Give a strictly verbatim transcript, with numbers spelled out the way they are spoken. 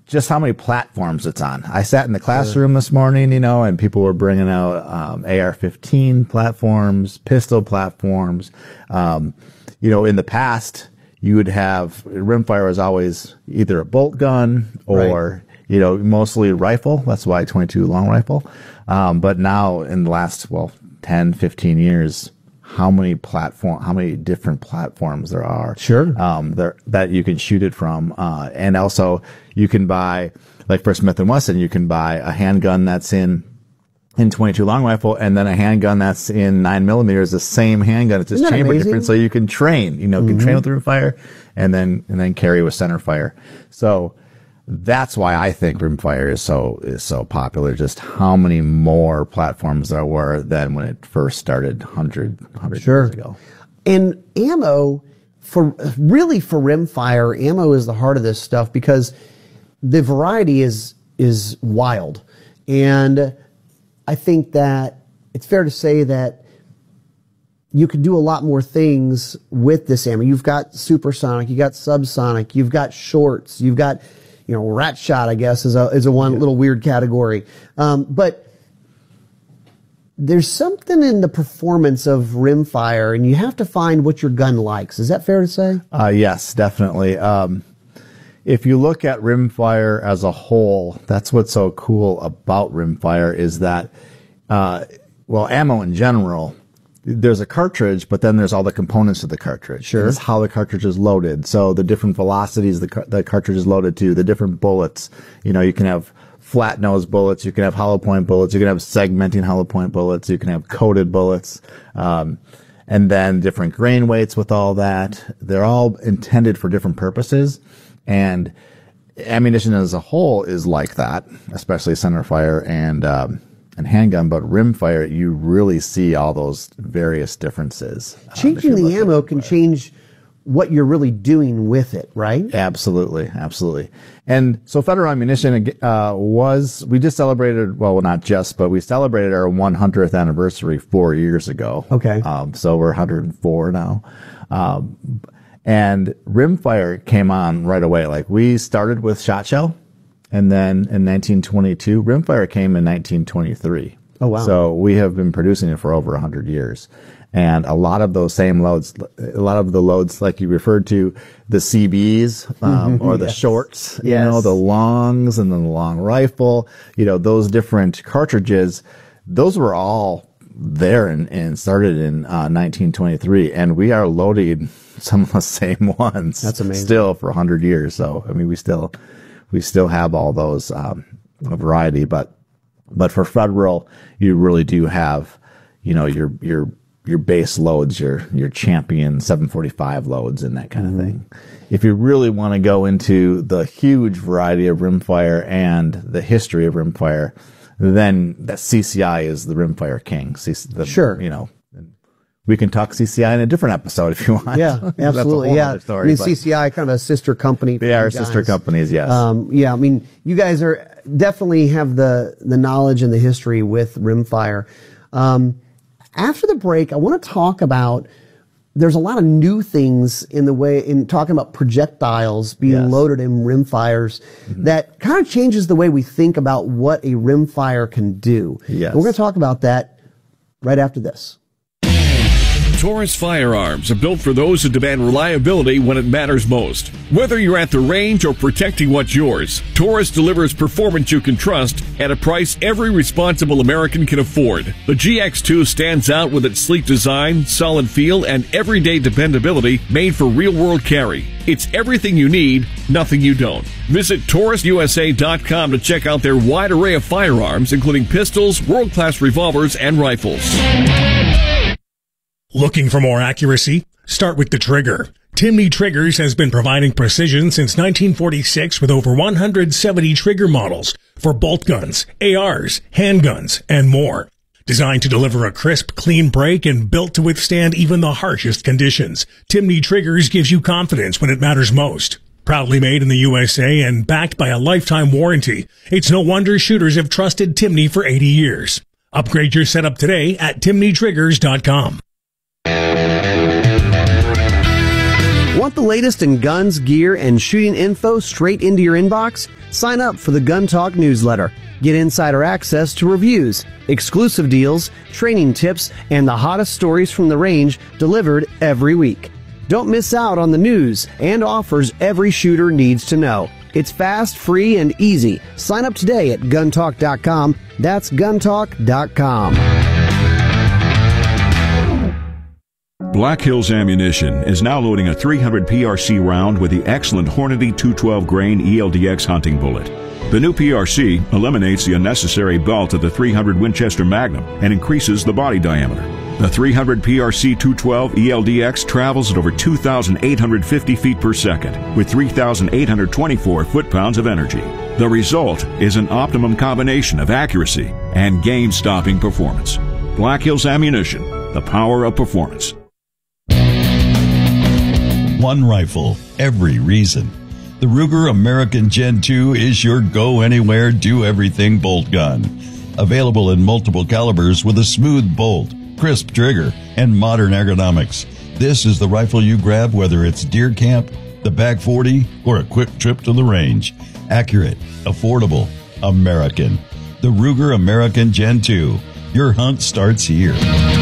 just how many platforms it's on. I sat in the classroom this morning, you know, and people were bringing out um, A R fifteen platforms, pistol platforms. Um, you know, in the past, you would have rimfire was always either a bolt gun or, right. you know, mostly rifle. That's why twenty-two long rifle. Um, but now in the last, well, ten, fifteen years, how many platform, how many different platforms there are. Sure. Um, there, that you can shoot it from. Uh, and also you can buy, like for Smith and Wesson, you can buy a handgun that's in, in twenty-two long rifle and then a handgun that's in nine millimeters, the same handgun. It's just Isn't that chamber amazing? different. So you can train, you know, you Mm-hmm. can train with rimfire and then, and then carry with center fire. So that's why I think rimfire is so, is so popular. Just how many more platforms there were than when it first started one hundred, one hundred Sure. years ago. And ammo, for really for rimfire, ammo is the heart of this stuff because the variety is is wild. And I think that it's fair to say that you could do a lot more things with this ammo. You've got supersonic, you got subsonic, you've got shorts, you've got, you know, rat shot, I guess, is a is a one yeah. little weird category. Um, but there's something in the performance of rimfire, and you have to find what your gun likes. Is that fair to say? Uh, yes, definitely. Um, if you look at rimfire as a whole, that's what's so cool about rimfire is that, uh, well, ammo in general, there's a cartridge, but then there's all the components of the cartridge. Sure. It's how the cartridge is loaded. So the different velocities the, car- the cartridge is loaded to, the different bullets. You know, you can have flat nose bullets, you can have hollow point bullets, you can have segmenting hollow point bullets, you can have coated bullets, um, and then different grain weights with all that. They're all intended for different purposes. And ammunition as a whole is like that, especially center fire and, um, and handgun, but rimfire, you really see all those various differences. Changing um, the ammo can change what you're really doing with it, right? Absolutely, absolutely. And so Federal Ammunition uh, was, we just celebrated, well, not just, but we celebrated our one hundredth anniversary four years ago. Okay. Um, so we're one hundred four now. Um, and rimfire came on right away. Like we started with shot shell. And then in nineteen twenty-two, rimfire came in nineteen twenty-three. Oh, wow. So we have been producing it for over one hundred years. And a lot of those same loads, a lot of the loads, like you referred to, the C Bs, um, or the yes. shorts, you yes. know, the longs and then the long rifle, you know, those different cartridges, those were all there and, and started in uh, nineteen twenty-three. And we are loading some of the same ones. That's amazing. Still for one hundred years. So, I mean, we still... We still have all those, um, variety, but, but for Federal, you really do have, you know, your, your, your base loads, your, your champion seven forty-five loads and that kind mm-hmm. of thing. If you really want to go into the huge variety of rimfire and the history of rimfire, then the C C I is the rimfire king. C- the, sure. You know, we can talk C C I in a different episode if you want. Yeah, absolutely. Yeah. Story, I mean, but C C I kind of a sister company. They are sister companies, yes. Um, yeah, I mean, you guys are definitely have the, the knowledge and the history with rimfire. Um, after the break, I want to talk about, there's a lot of new things in the way, in talking about projectiles being yes. loaded in rimfires mm-hmm. that kind of changes the way we think about what a rimfire can do. Yes. And we're going to talk about that right after this. Taurus firearms are built for those who demand reliability when it matters most. Whether you're at the range or protecting what's yours, Taurus delivers performance you can trust at a price every responsible American can afford. The G X two stands out with its sleek design, solid feel, and everyday dependability made for real-world carry. It's everything you need, nothing you don't. Visit Taurus U S A dot com to check out their wide array of firearms, including pistols, world-class revolvers, and rifles. Looking for more accuracy? Start with the trigger. Timney Triggers has been providing precision since nineteen forty-six with over one hundred seventy trigger models for bolt guns, A Rs, handguns, and more. Designed to deliver a crisp, clean break and built to withstand even the harshest conditions, Timney Triggers gives you confidence when it matters most. Proudly made in the U S A and backed by a lifetime warranty, it's no wonder shooters have trusted Timney for eighty years. Upgrade your setup today at Timney Triggers dot com. Want the latest in guns, gear, and shooting info straight into your inbox? Sign up for the Gun Talk newsletter. Get insider access to reviews, exclusive deals, training tips, and the hottest stories from the range delivered every week. Don't miss out on the news and offers every shooter needs to know. It's fast, free, and easy. Sign up today at gun talk dot com. That's gun talk dot com. Black Hills Ammunition is now loading a three hundred P R C round with the excellent Hornady two twelve grain E L D X hunting bullet. The new P R C eliminates the unnecessary belt of the three hundred Winchester Magnum and increases the body diameter. The three hundred P R C two twelve E L D X travels at over two thousand eight hundred fifty feet per second with three thousand eight hundred twenty-four foot-pounds of energy. The result is an optimum combination of accuracy and game-stopping performance. Black Hills Ammunition, the power of performance. One rifle, every reason. The Ruger American Gen two is your go-anywhere, do-everything bolt gun. Available in multiple calibers with a smooth bolt, crisp trigger, and modern ergonomics. This is the rifle you grab whether it's deer camp, the back forty, or a quick trip to the range. Accurate, affordable, American. The Ruger American Gen two. Your hunt starts here.